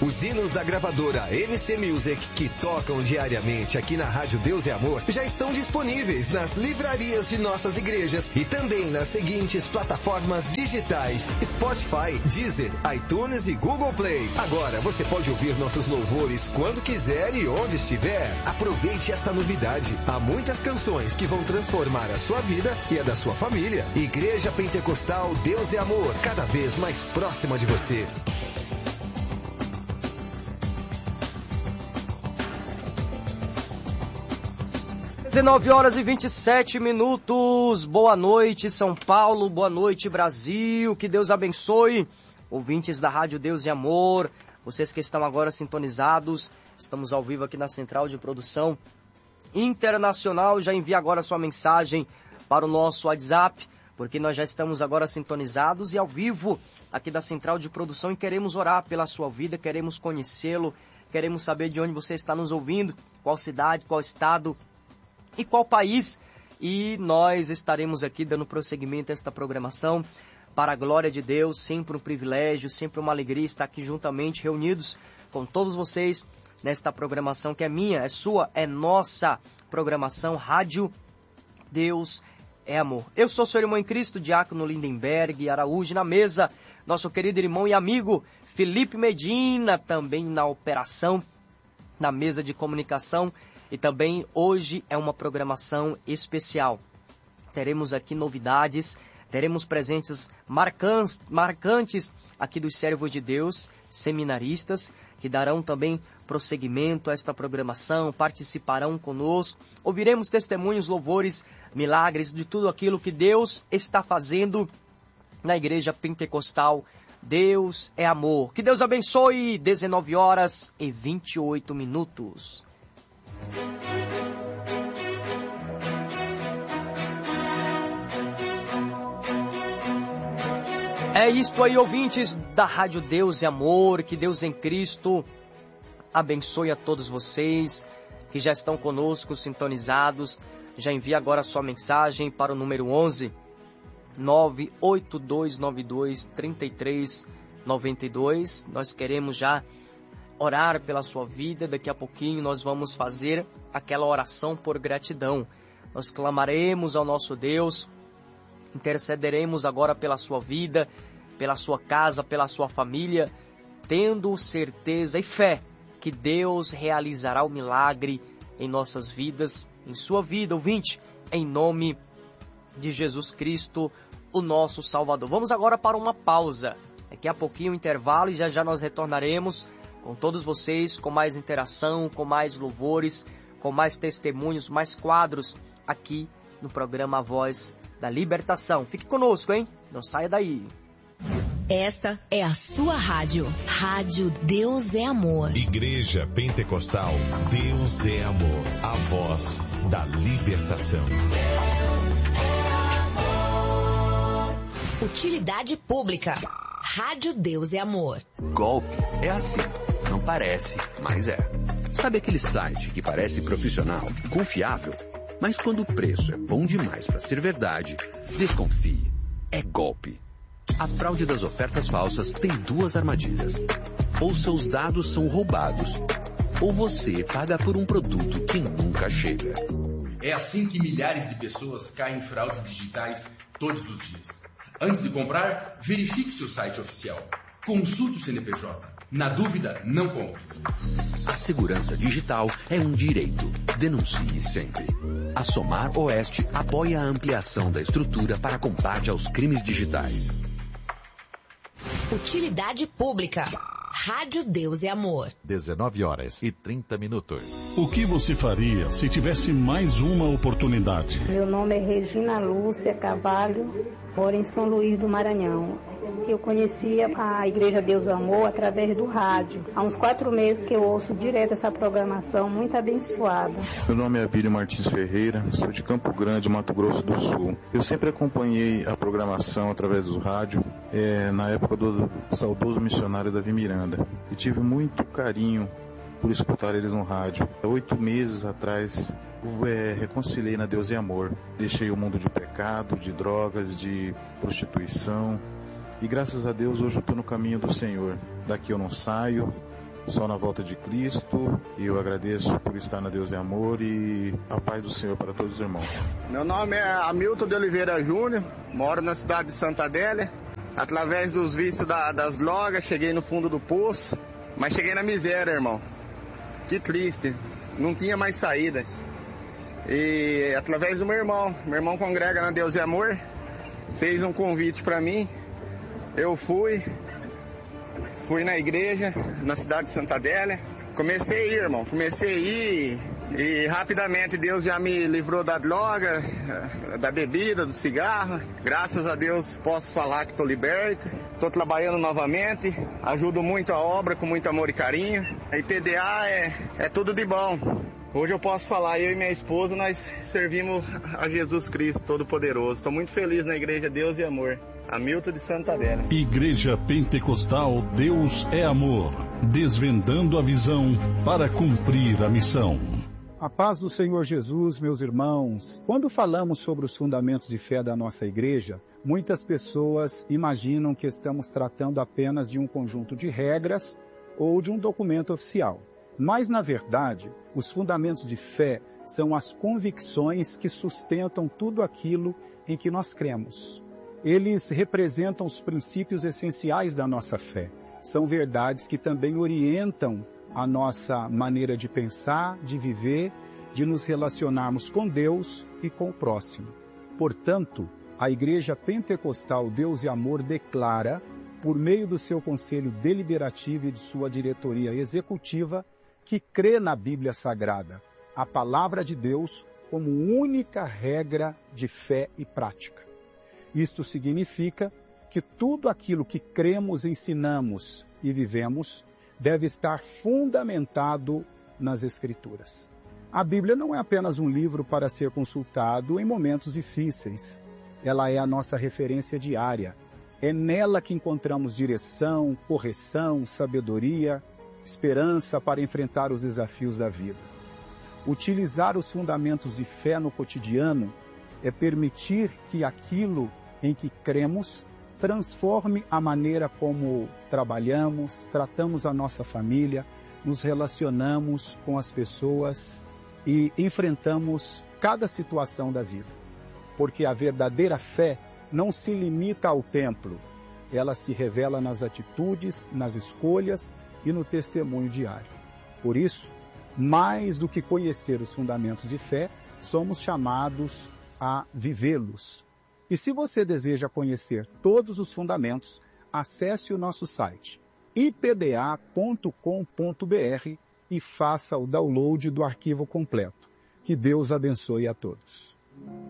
Os hinos da gravadora MC Music, que tocam diariamente aqui na Rádio Deus e Amor, já estão disponíveis nas livrarias de nossas igrejas e também nas seguintes plataformas digitais: Spotify, Deezer, iTunes e Google Play. Agora você pode ouvir nossos louvores quando quiser e onde estiver. Aproveite esta novidade. Há muitas canções que vão transformar a sua vida e a da sua família. Igreja Pentecostal Deus e Amor, cada vez mais próxima de você. 19h27. Boa noite, São Paulo. Boa noite, Brasil. Que Deus abençoe. Ouvintes da Rádio Deus e Amor, vocês que estão agora sintonizados, estamos ao vivo aqui na Central de Produção Internacional. Já envia agora sua mensagem para o nosso WhatsApp, porque nós já estamos agora sintonizados e ao vivo aqui da Central de Produção e queremos orar pela sua vida, queremos conhecê-lo, queremos saber de onde você está nos ouvindo, qual cidade, qual estado e qual país. E nós estaremos aqui dando prosseguimento a esta programação para a glória de Deus. Sempre um privilégio, sempre uma alegria estar aqui juntamente reunidos com todos vocês nesta programação que é minha, é sua, é nossa programação Rádio Deus é Amor. Eu sou seu irmão em Cristo, Diácono Lindenberg Araújo, na mesa, nosso querido irmão e amigo Felipe Medina, também na operação, na mesa de comunicação. E também hoje é uma programação especial. Teremos aqui novidades, teremos presentes marcantes aqui dos servos de Deus, seminaristas, que darão também prosseguimento a esta programação, participarão conosco. Ouviremos testemunhos, louvores, milagres de tudo aquilo que Deus está fazendo na Igreja Pentecostal Deus é Amor. Que Deus abençoe. 19h28. É isto aí, ouvintes da Rádio Deus e Amor. Que Deus em Cristo abençoe a todos vocês que já estão conosco sintonizados. Já envia agora a sua mensagem para o número 11 982923392. Nós queremos já orar pela sua vida. Daqui a pouquinho nós vamos fazer aquela oração por gratidão. Nós clamaremos ao nosso Deus, intercederemos agora pela sua vida, pela sua casa, pela sua família, tendo certeza e fé que Deus realizará o milagre em nossas vidas, em sua vida, ouvinte, em nome de Jesus Cristo, o nosso Salvador. Vamos agora para uma pausa. Daqui a pouquinho, intervalo, e já já nós retornaremos com todos vocês, com mais interação, com mais louvores, com mais testemunhos, mais quadros aqui no programa A Voz da Libertação. Fique conosco, hein? Não saia daí. Esta é a sua rádio. Rádio Deus é Amor. Igreja Pentecostal Deus é Amor. A Voz da Libertação. Utilidade pública. Rádio Deus é Amor. Golpe é assim. Não parece, mas é. Sabe aquele site que parece profissional, confiável, mas quando o preço é bom demais para ser verdade, desconfie. É golpe. A fraude das ofertas falsas tem duas armadilhas. Ou seus dados são roubados, ou você paga por um produto que nunca chega. É assim que milhares de pessoas caem em fraudes digitais todos os dias. Antes de comprar, verifique seu site oficial. Consulte o CNPJ. Na dúvida, não compre. A segurança digital é um direito. Denuncie sempre. A Somar Oeste apoia a ampliação da estrutura para combate aos crimes digitais. Utilidade pública. Rádio Deus é Amor. 19h30. O que você faria se tivesse mais uma oportunidade? Meu nome é Regina Lúcia Carvalho, moro em São Luís do Maranhão. Eu conhecia a Igreja Deus do Amor através do rádio. Há uns 4 meses que eu ouço direto essa programação, muito abençoada. Meu nome é Abílio Martins Ferreira, sou de Campo Grande, Mato Grosso do Sul. Eu sempre acompanhei a programação através do rádio, na época do saudoso missionário Davi Miranda. E tive muito carinho por escutar eles no rádio. Há 8 meses atrás, reconciliei na Deus e Amor. Deixei o mundo de pecado, de drogas, de prostituição. E graças a Deus hoje eu estou no caminho do Senhor. Daqui eu não saio, só na volta de Cristo. E eu agradeço por estar na Deus é Amor e a paz do Senhor para todos os irmãos. Meu nome é Hamilton de Oliveira Júnior, moro na cidade de Santa Adélia. Através dos vícios das drogas, cheguei no fundo do poço, mas cheguei na miséria, irmão. Que triste, não tinha mais saída. E através do meu irmão congrega na Deus é Amor, fez um convite para mim. Eu fui na igreja, na cidade de Santa Adélia. Comecei a ir, irmão, e rapidamente Deus já me livrou da droga, da bebida, do cigarro. Graças a Deus posso falar que estou liberto, estou trabalhando novamente, ajudo muito a obra com muito amor e carinho. A IPDA é tudo de bom. Hoje eu posso falar, eu e minha esposa, nós servimos a Jesus Cristo Todo-Poderoso. Estou muito feliz na igreja Deus e Amor. Hamilton de Santa Adélia. Igreja Pentecostal Deus é Amor, desvendando a visão para cumprir a missão. A paz do Senhor Jesus, meus irmãos. Quando falamos sobre os fundamentos de fé da nossa igreja, muitas pessoas imaginam que estamos tratando apenas de um conjunto de regras ou de um documento oficial. Mas, na verdade, os fundamentos de fé são as convicções que sustentam tudo aquilo em que nós cremos. Eles representam os princípios essenciais da nossa fé. São verdades que também orientam a nossa maneira de pensar, de viver, de nos relacionarmos com Deus e com o próximo. Portanto, a Igreja Pentecostal Deus e Amor declara, por meio do seu conselho deliberativo e de sua diretoria executiva, que crê na Bíblia Sagrada, a palavra de Deus, como única regra de fé e prática. Isto significa que tudo aquilo que cremos, ensinamos e vivemos deve estar fundamentado nas Escrituras. A Bíblia não é apenas um livro para ser consultado em momentos difíceis. Ela é a nossa referência diária. É nela que encontramos direção, correção, sabedoria, esperança para enfrentar os desafios da vida. Utilizar os fundamentos de fé no cotidiano é permitir que aquilo em que cremos transforme a maneira como trabalhamos, tratamos a nossa família, nos relacionamos com as pessoas e enfrentamos cada situação da vida. Porque a verdadeira fé não se limita ao templo, ela se revela nas atitudes, nas escolhas e no testemunho diário. Por isso, mais do que conhecer os fundamentos de fé, somos chamados a vivê-los. E se você deseja conhecer todos os fundamentos, acesse o nosso site ipda.com.br e faça o download do arquivo completo. Que Deus abençoe a todos.